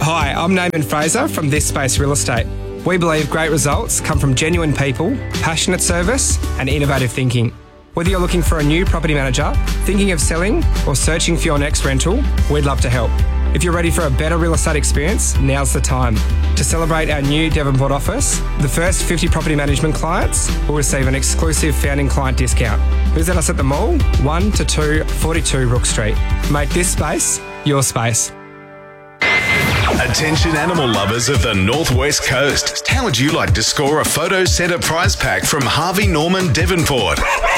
Hi, I'm Naaman Fraser from This Space Real Estate. We believe great results come from genuine people, passionate service and innovative thinking. Whether you're looking for a new property manager, thinking of selling or searching for your next rental, we'd love to help. If you're ready for a better real estate experience, now's the time. To celebrate our new Devonport office, the first 50 property management clients will receive an exclusive founding client discount. Visit us at the mall, 1 to 2 42 Rook Street. Make this space your space. Attention animal lovers of the Northwest Coast. How would you like to score a photo centre prize pack from Harvey Norman Devonport?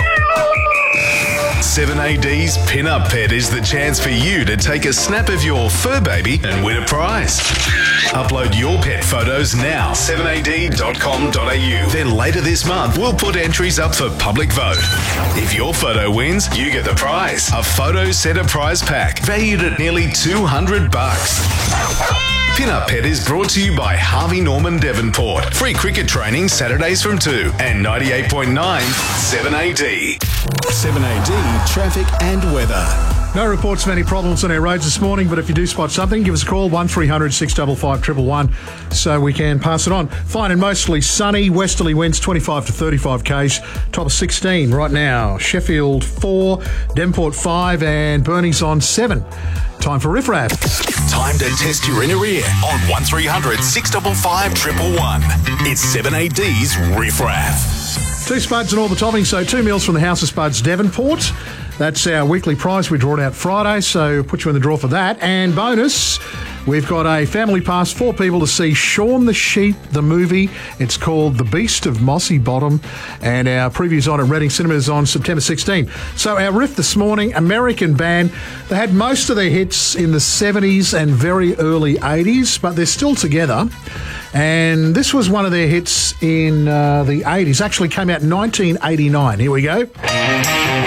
7AD's Pin-Up Pet is the chance for you to take a snap of your fur baby and win a prize. Upload your pet photos now, 7ad.com.au. Then later this month, we'll put entries up for public vote. If your photo wins, you get the prize, a photo centre prize pack valued at nearly $200. Pin-Up Pet is brought to you by Harvey Norman Devonport. Free cricket training Saturdays from 2 and 98.9 7AD. 7AD traffic and weather. No reports of any problems on our roads this morning, but if you do spot something, give us a call, 1300 655 111, so we can pass it on. Fine and mostly sunny, westerly winds 25 to 35 k's, top of 16 right now. Sheffield 4, Devonport 5 and Burnings on 7. Time for Riff Raff. Time to test your inner ear on 1300 655 111. It's 7AD's Riff Raff. 2 spuds and all the toppings, so 2 meals from the House of Spuds Devonport. That's our weekly prize. We draw it out Friday, so put you in the draw for that. And bonus, we've got a family pass, 4 people to see Shaun the Sheep, the movie. It's called The Beast of Mossy Bottom, and our preview's on at Reading Cinemas on September 16. So our riff this morning, American band. They had most of their hits in the 70s and very early 80s, but they're still together. And this was one of their hits in the 80s. Actually came out in 1989. Here we go.